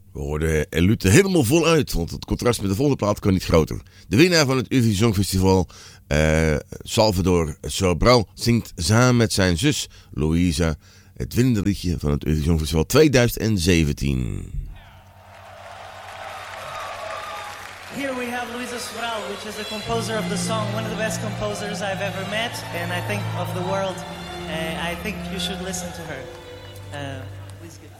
We hoorden Lute helemaal voluit, want het contrast met de volgende plaat kan niet groter. De winnaar van het Eurovisie Songfestival, Salvador Sobral, zingt samen met zijn zus Louisa het winnende liedje van het Eurovisie Songfestival 2017. Here we have Luisa Sobral, which is the composer of the song, one of the best composers I've ever met, and I think of the world. I think you should listen to her. Please give